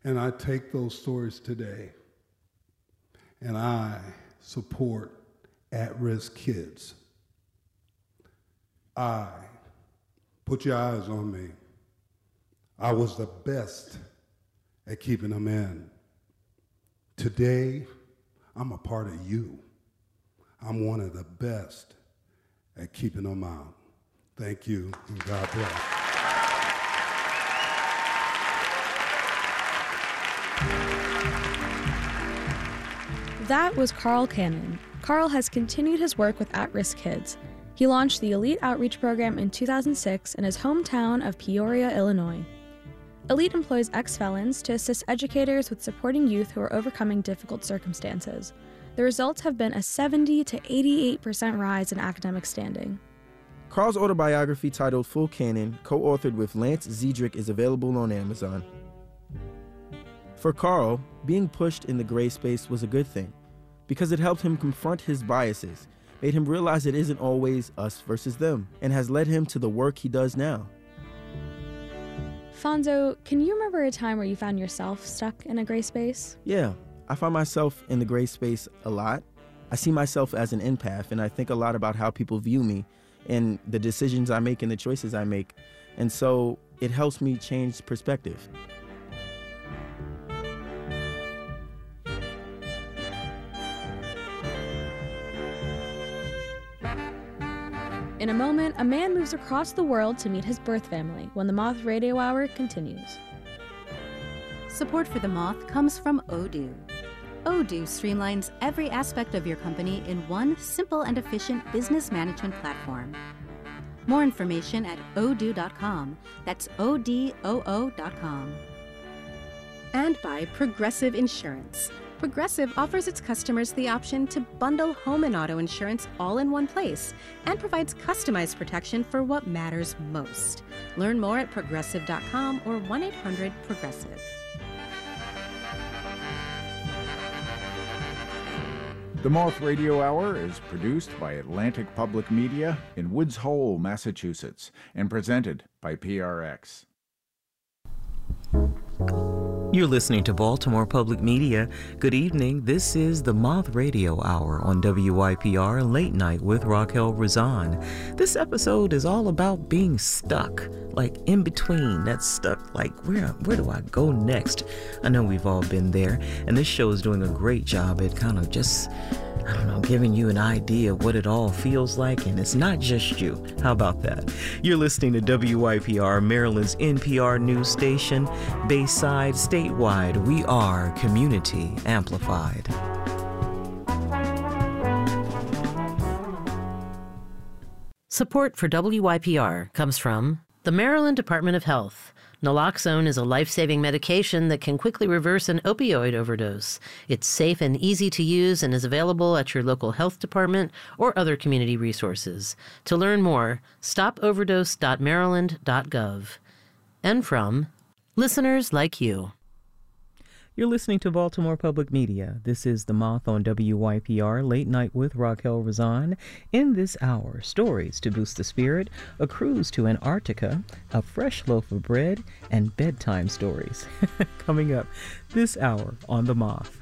And I take those stories today and I support at-risk kids. Put your eyes on me. I was the best at keeping them in. Today, I'm a part of you. I'm one of the best at keeping them out. Thank you, and God bless. That was Carl Cannon. Carl has continued his work with at-risk kids. He launched the Elite Outreach Program in 2006 in his hometown of Peoria, Illinois. Elite employs ex-felons to assist educators with supporting youth who are overcoming difficult circumstances. The results have been a 70 to 88% rise in academic standing. Carl's autobiography titled Full Canon, co-authored with Lance Zedrick, is available on Amazon. For Carl, being pushed in the gray space was a good thing because it helped him confront his biases, made him realize it isn't always us versus them, and has led him to the work he does now. Fonzo, can you remember a time where you found yourself stuck in a gray space? Yeah, I find myself in the gray space a lot. I see myself as an empath, and I think a lot about how people view me and the decisions I make and the choices I make. And so it helps me change perspective. In a moment, a man moves across the world to meet his birth family when the Moth Radio Hour continues. Support for The Moth comes from Odoo. Odoo streamlines every aspect of your company in one simple and efficient business management platform. More information at odoo.com. That's ODOO.com. And by Progressive Insurance. Progressive offers its customers the option to bundle home and auto insurance all in one place and provides customized protection for what matters most. Learn more at progressive.com or 1-800-PROGRESSIVE. The Moth Radio Hour is produced by Atlantic Public Media in Woods Hole, Massachusetts, and presented by PRX. You're listening to Baltimore Public Media. Good evening. This is the Moth Radio Hour on WYPR Late Night with Raquel Razan. This episode is all about being stuck, like in between. That's stuck, like where do I go next? I know we've all been there, and this show is doing a great job at kind of just, I don't know, giving you an idea of what it all feels like, and it's not just you. How about that? You're listening to WYPR, Maryland's NPR news station. Bayside, statewide, we are community amplified. Support for WYPR comes from the Maryland Department of Health. Naloxone is a life-saving medication that can quickly reverse an opioid overdose. It's safe and easy to use and is available at your local health department or other community resources. To learn more, stopoverdose.maryland.gov. And from listeners like you. You're listening to Baltimore Public Media. This is The Moth on WYPR, Late Night with Raquel Razan. In this hour, stories to boost the spirit, a cruise to Antarctica, a fresh loaf of bread, and bedtime stories. Coming up this hour on The Moth.